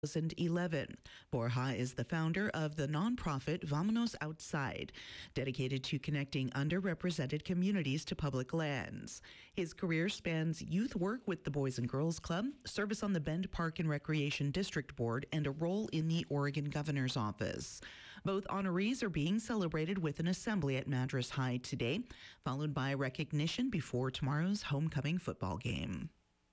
2011. Borja is the founder of the nonprofit Vámonos Outside, dedicated to connecting underrepresented communities to public lands. His career spans youth work with the Boys and Girls Club, service on the Bend Park and Recreation District Board, and a role in the Oregon Governor's Office. Both honorees are being celebrated with an assembly at Madras High today, followed by recognition before tomorrow's homecoming football game.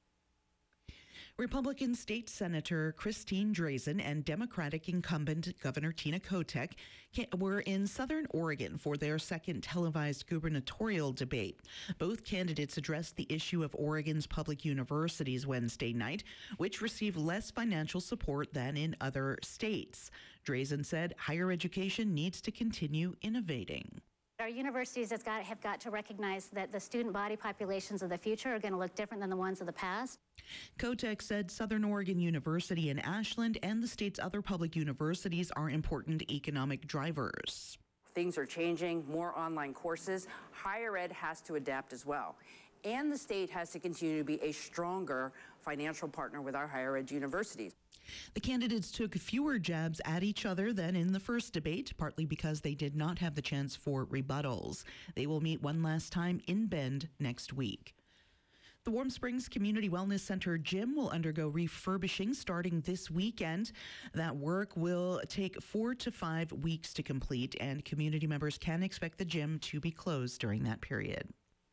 Republican State Senator Christine Drazan and Democratic incumbent Governor Tina Kotek were in Southern Oregon for their second televised gubernatorial debate. Both candidates addressed the issue of Oregon's public universities Wednesday night, which receive less financial support than in other states. Drazan said higher education needs to continue innovating. Our universities have got to recognize that the student body populations of the future are going to look different than the ones of the past. Kotek said Southern Oregon University in Ashland and the state's other public universities are important economic drivers. Things are changing, more online courses. Higher ed has to adapt as well. And the state has to continue to be a stronger financial partner with our higher ed universities. The candidates took fewer jabs at each other than in the first debate, partly because they did not have the chance for rebuttals. They will meet one last time in Bend next week. The Warm Springs Community Wellness Center gym will undergo refurbishing starting this weekend. That work will take 4 to 5 weeks to complete, and community members can expect the gym to be closed during that period.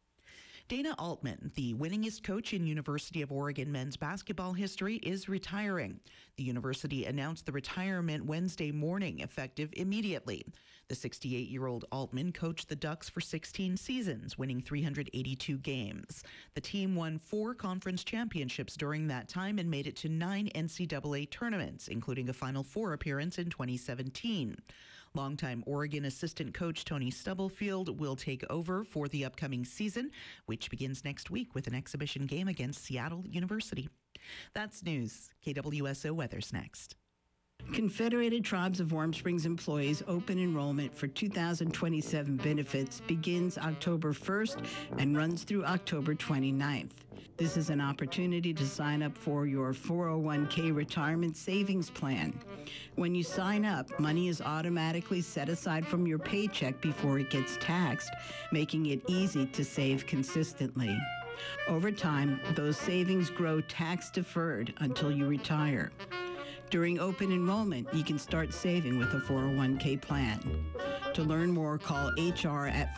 Dana Altman, the winningest coach in University of Oregon men's basketball history, is retiring. The university announced the retirement Wednesday morning, effective immediately. The 68-year-old Altman coached the Ducks for 16 seasons, winning 382 games. The team won 4 conference championships during that time and made it to 9 NCAA tournaments, including a Final Four appearance in 2017. Longtime Oregon assistant coach Tony Stubblefield will take over for the upcoming season, which begins next week with an exhibition game against Seattle University. That's news. KWSO Weather's next. Confederated Tribes of Warm Springs employees open enrollment for 2027 benefits begins October 1st and runs through October 29th. This is an opportunity to sign up for your 401k retirement savings plan. When you sign up, money is automatically set aside from your paycheck before it gets taxed, making it easy to save consistently. Over time, those savings grow tax-deferred until you retire. During open enrollment, you can start saving with a 401k plan. To learn more, call HR at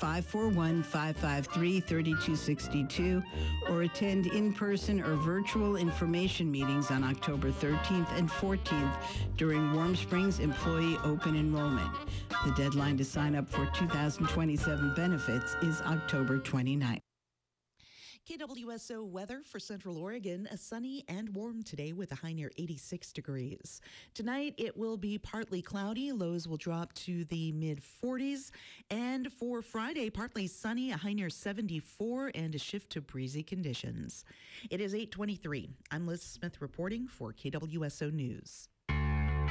541-553-3262 or attend in-person or virtual information meetings on October 13th and 14th during Warm Springs Employee Open Enrollment. The deadline to sign up for 2027 benefits is October 29th. KWSO weather for Central Oregon, sunny and warm today with a high near 86 degrees. Tonight, it will be partly cloudy. Lows will drop to the mid-40s. And for Friday, partly sunny, a high near 74, and a shift to breezy conditions. It is 8:23. I'm Liz Smith reporting for KWSO News.